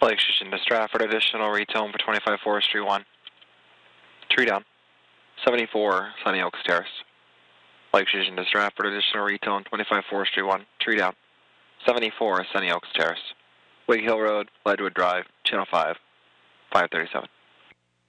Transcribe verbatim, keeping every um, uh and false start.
Lake Station to Stratford, additional retone for twenty-five Forest Street one. Tree down. seventy-four Sunny Oaks Terrace. Lake Station to Stratford, additional retone, twenty-five Forest Street one. Tree down. seventy-four Sunny Oaks Terrace. Wig Hill Road, Ledgewood Drive, Channel five, five thirty-seven.